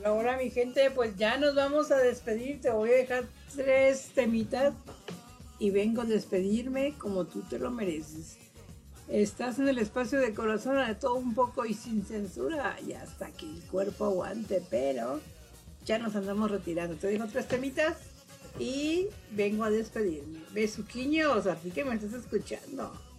Ahora, mi gente, pues ya nos vamos a despedir. Te voy a dejar 3 temitas y vengo a despedirme como tú te lo mereces. Estás en el espacio de corazón de todo un poco y sin censura y hasta que el cuerpo aguante, pero ya nos andamos retirando. Te dejo 3 temitas y vengo a despedirme. Besuquiños, a ti que me estás escuchando.